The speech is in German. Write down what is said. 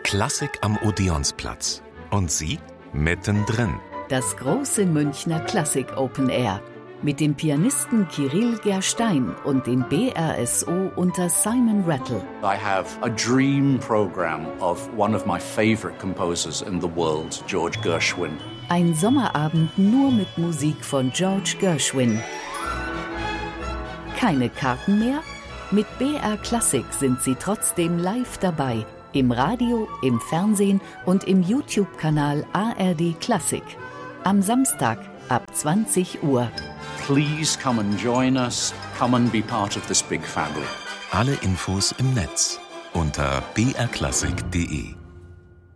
Klassik am Odeonsplatz. Und Sie mittendrin. Das große Münchner Klassik Open Air. Mit dem Pianisten Kirill Gerstein und dem BRSO unter Simon Rattle. I have a dream program of one of my favorite composers in the world, George Gershwin. Ein Sommerabend nur mit Musik von George Gershwin. Keine Karten mehr? Mit BR Klassik sind Sie trotzdem live dabei. Im Radio, im Fernsehen und im YouTube-Kanal ARD Klassik. Am Samstag ab 20 Uhr. Please come and join us. Come and be part of this big family. Alle Infos im Netz unter brklassik.de.